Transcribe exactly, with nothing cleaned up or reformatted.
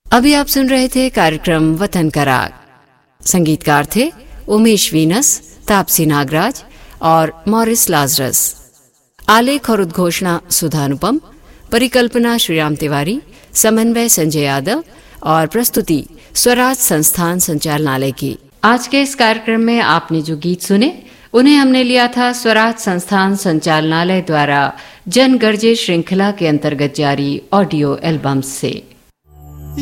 अभी आप सुन रहे थे कार्यक्रम वतन का राग। संगीतकार थे उमेश वीनस, तापसी नागराज और मॉरिस लाजरस। आलेख और उद्घोषणा सुधा अनुपम, परिकल्पना श्रीराम तिवारी, समन्वय संजय यादव और प्रस्तुति स्वराज संस्थान संचालनालय की। आज के इस कार्यक्रम में आपने जो गीत सुने उन्हें हमने लिया था स्वराज संस्थान संचालनालय द्वारा जन गर्जे श्रृंखला के अंतर्गत जारी ऑडियो एल्बम से।